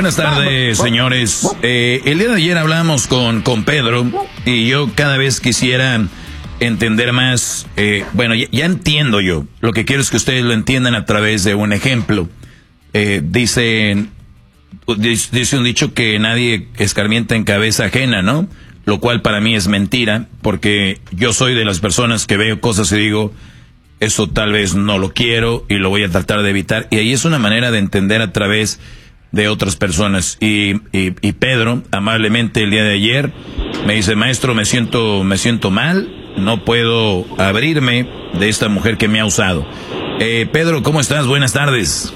Buenas tardes, señores. El día de ayer hablamos con Pedro y yo cada vez quisiera entender más. Bueno, ya entiendo yo. Lo que quiero es que ustedes lo entiendan a través de un ejemplo. Dice un dicho que nadie escarmienta en cabeza ajena, ¿no? Lo cual para mí es mentira, porque yo soy de las personas que veo cosas y digo, eso tal vez no lo quiero y lo voy a tratar de evitar. Y ahí es una manera de entender a través de otras personas. Y Pedro, amablemente el día de ayer, me dice, maestro, me siento mal, no puedo abrirme de esta mujer que me ha usado. Pedro, ¿cómo estás? Buenas tardes.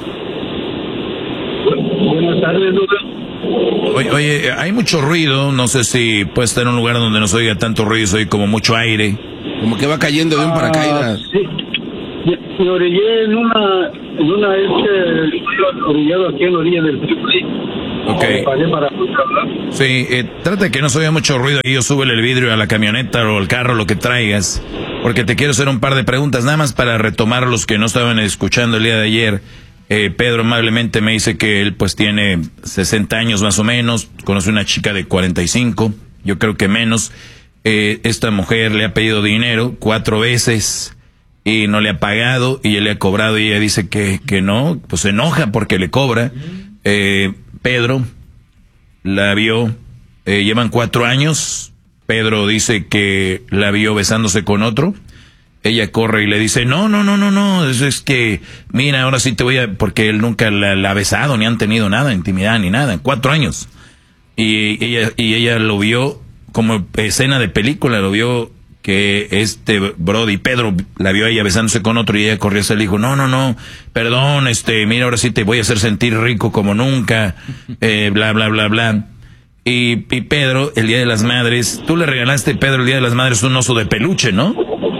Buenas tardes, Lucas. Oye, hay mucho ruido, no sé si puede estar en un lugar donde no se oiga tanto ruido, soy como mucho aire. Como que va cayendo de un paracaídas. Sí, me orillé en una orillado aquí en la orilla del freeway. Okay. Para Sí, trata de que no se oiga mucho ruido y yo súbele el vidrio a la camioneta o al carro, lo que traigas, porque te quiero hacer un par de preguntas, nada más para retomar los que no estaban escuchando el día de ayer. Pedro amablemente me dice que él pues tiene 60 años más o menos, conoce una chica de 45, yo creo que menos. Esta mujer le ha pedido dinero 4 veces y no le ha pagado y él le ha cobrado y ella dice que no, pues se enoja porque le cobra. Pedro la vio, llevan 4 años, Pedro dice que la vio besándose con otro. Ella corre y le dice, no, es que, mira, ahora sí te voy a... Porque él nunca la ha besado, ni han tenido nada, intimidad, ni nada, en 4 años. Y ella lo vio como escena de película, lo vio que Brody, Pedro, la vio a ella besándose con otro y ella corrió y le dijo, no, perdón, mira, ahora sí te voy a hacer sentir rico como nunca, bla, bla, bla, bla. Y Pedro, el Día de las Madres, tú le regalaste, Pedro, el Día de las Madres un oso de peluche, ¿no?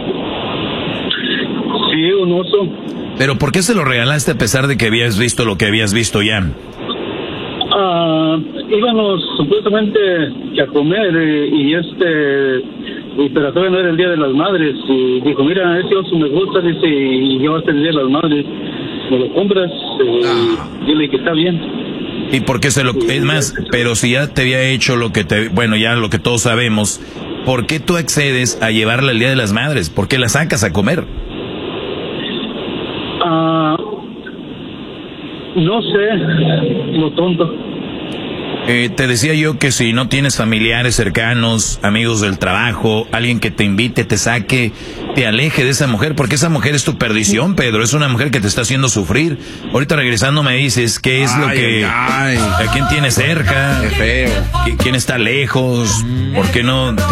Sí, un oso. Pero ¿por qué se lo regalaste a pesar de que habías visto lo que habías visto ya? Íbamos supuestamente a comer pero todavía no era el Día de las Madres y dijo, mira, ese oso me gusta, dice, y ya va a ser el Día de las Madres, me lo compras, dile que está bien. ¿Y por qué es más, pero si ya te había hecho lo que ya lo que todos sabemos, ¿por qué tú accedes a llevarla el Día de las Madres? ¿Por qué la sacas a comer? No sé, lo tonto. Te decía yo que si no tienes familiares cercanos, amigos del trabajo, alguien que te invite, te saque, te aleje de esa mujer, porque esa mujer es tu perdición, Pedro, es una mujer que te está haciendo sufrir. Ahorita regresando me dices qué es lo que... ¿A quién tienes cerca? Qué feo. ¿Quién está lejos? ¿Por qué no...?